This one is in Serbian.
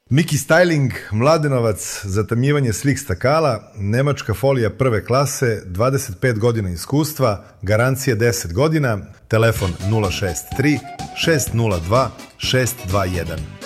Miki Styling, Mladenovac, zatamnjivanje slik stakala, nemačka folija prve klase, 25 godina iskustva, garancija 10 godina, telefon 063 602 621.